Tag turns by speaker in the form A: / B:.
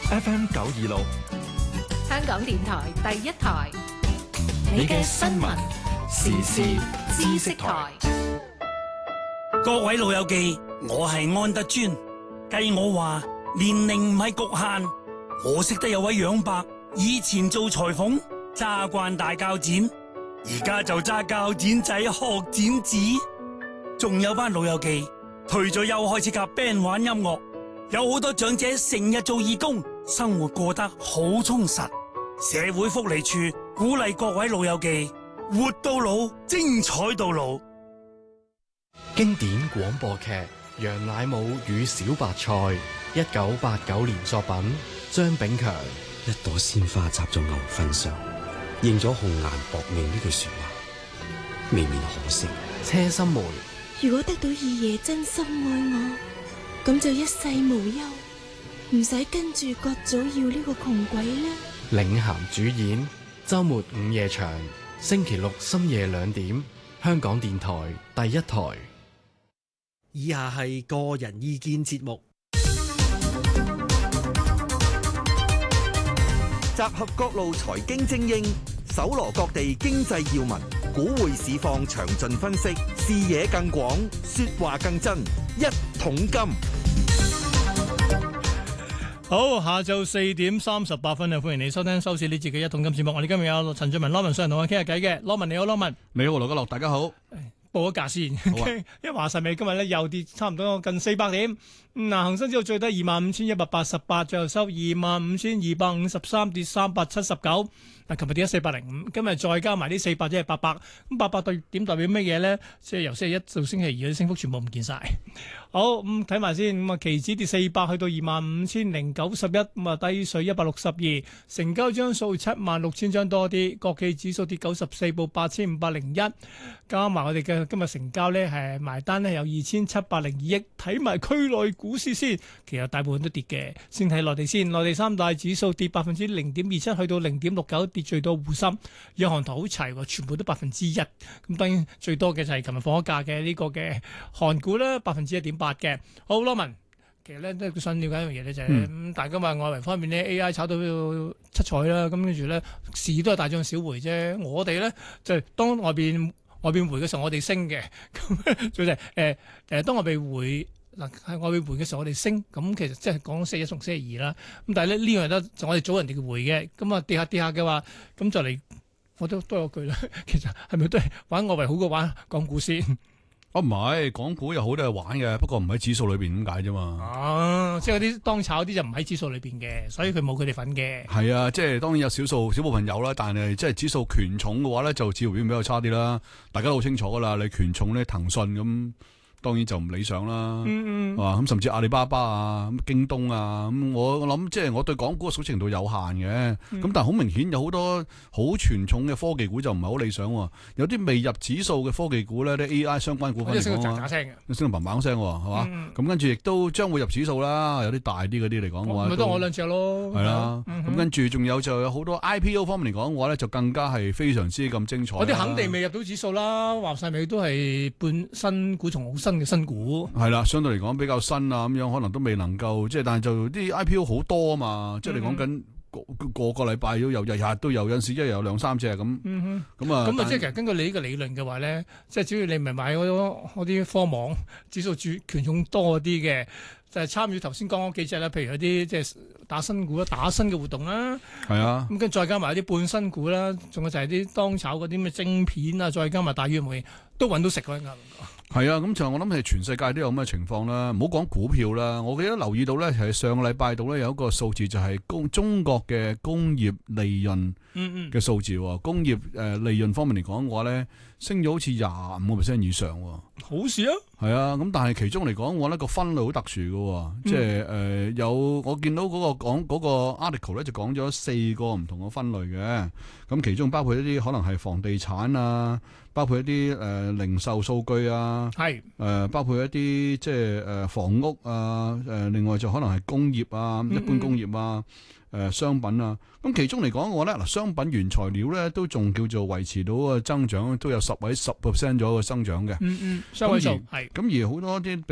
A: FM 926，
B: 香港電台第一台，
A: 你嘅新聞時事知識台。
C: 各位老友記，我係安德尊。計我話年齡唔係局限，我識得有位楊伯，以前做裁縫，揸慣大鉸剪，而家就揸鉸剪仔學剪紙。仲有班老友記退咗休開始夾 band 玩音樂，有好多長者成日做義工，生活過得好充實。社會福利處鼓勵各位老友記活到老，精彩到老。
D: 經典廣播劇《楊乃武與小白菜》，1989年作品，張炳強。
E: 一朵鮮花插在牛糞上，應咗紅顏薄命呢句說話，未免可惜。
D: 車心梅。
F: 如果得到二爺真心愛我，咁就一世無憂，唔使跟住葛祖耀呢個窮鬼啦。
D: 領銜主演，周末午夜場，星期六深夜2點，香港電台第一台。
G: 以下係個人意見節目，
H: 集合各路財經精英，搜羅各地經濟要聞，股匯市況詳盡分析，視野更廣，說話更真。一桶金。
I: 好，下晝4點38分啊！歡迎你收聽收視呢節嘅一桶金節目。我哋今日有陳俊文、羅文上嚟同我傾下偈嘅。羅文你好，羅文
J: 你好，羅家樂，大家好。
I: 報咗價先，因為話晒尾今日咧又跌差唔多近400點。嗱，恒生指數最低25,188，最後收25,253，跌379。嗱，琴日跌咗405，今日再加埋啲400，即係800。咁800對點代表乜嘢咧？即係由星期一到星期二嘅升幅全部唔見晒。好，咁睇埋先。咁啊，期指跌400，去到25,091，咁啊低水162，成交張數76,000張多啲。國企指數跌94，報8,501，加埋我哋嘅今日成交咧係埋單咧有2,702億。睇埋區內股市先，其實大部分都跌嘅。先睇內地先，內地三大指數跌0.27%，去到0.69，跌最多滬深。日韓台好齊喎，全部都1%。咁當然最多嘅就係琴日放咗假嘅呢個嘅韓股啦，1.8%嘅。好，羅文，其實咧都想了解一樣嘢咧，就係大家話外圍方面咧 AI 炒到七彩啦，咁跟住咧市都係大漲小回啫。我哋咧就係當外邊回嘅時候，我哋升嘅。咁就係當外邊回嗱喺外邊回嘅時候，我哋升。咁其實即係講星期一同星期二啦。咁但係咧呢樣咧就我哋早人哋嘅回嘅。咁啊跌下嘅話，咁就嚟我都多咗句啦。其實係咪都係玩外圍好過玩港股先？
J: 唔係，港股有好多係玩嘅，不過唔喺指數裏邊咁解啫嘛。
I: 即係嗰啲當炒啲就唔喺指數裏邊嘅，所以佢冇佢哋份嘅。
J: 係啊，即係當然有少部分有啦，但係即係指數權重嘅話咧，就指數表現比較差啲啦。大家都好清楚噶啦，你權重咧騰訊咁，當然就唔理想啦。咁甚至阿里巴巴啊、京東啊，咁我諗即係我對港股嘅熟悉程度有限嘅。咁但係好明顯有好多好權重嘅科技股就唔係好理想。有啲未入指數嘅科技股咧，啲 AI 相關股份嚟講啊，升到嘭嘭聲係嘛？咁跟住亦都將會入指數啦。有啲大啲嗰啲嚟講嘅話，
I: 咪得我兩隻咯。
J: 係啦。咁跟住仲有就有好多 IPO 方面嚟講嘅話咧，就更加係非常之咁精彩。
I: 嗰啲肯定未入到指數啦，話晒尾都係半新股從好新嘅新股。
J: 係啦，相對嚟講比較新啊，咁樣可能都未能夠即係，但係就啲 IPO 好多啊嘛，即係你講緊個禮拜都有，日日都有，有陣時一日有2-3隻咁。咁啊，
I: 即係其實根據你呢個理論嘅話咧，即係只要你唔係買嗰啲科網指數權重多啲嘅，就係參與頭先講嗰幾隻啦，譬如有啲即係打新股啦、打新嘅活動啦。係啊，咁跟住再加埋啲半新股啦，仲有就係啲當炒嗰啲咩晶片啊，再加埋大約每都揾到食嗰陣。
J: 係啊，咁就我諗係全世界都有咁嘅情況啦。唔好講股票啦，我記得留意到咧，係上個禮拜度咧有一個數字就係中國嘅工業利潤嘅數字。工業利潤方面嚟講嘅話咧，升咗好似25% 以上。
I: 好事啊！
J: 係啊，咁但係其中嚟講我呢個分類好特殊嘅，即係有我見到嗰個 article 咧就講咗4個唔同嘅分類嘅。咁其中包括一啲可能係房地產啊，包括一啲零售數據啊，包括一啲即係房屋啊，另外就可能係工業啊，一般工業啊。商品啊，咁其中嚟講嘅話咧，嗱，商品原材料咧都仲叫做維持到個增長，都有10% 咗個增長嘅。雙位數係。咁而好多啲